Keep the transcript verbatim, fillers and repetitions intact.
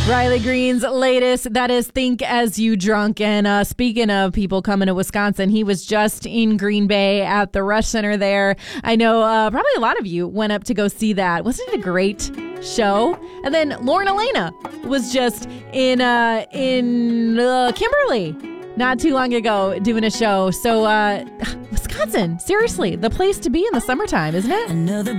Riley Green's latest, that is Think As You Drunk. And uh, speaking of people coming to Wisconsin, he was just in Green Bay at the Rush Center there. I know uh, probably a lot of you went up to go see that. Wasn't it a great show? And then Lauren Elena was just in uh, in uh, Kimberly not too long ago doing a show. So uh, Wisconsin, seriously, the place to be in the summertime, isn't it? Another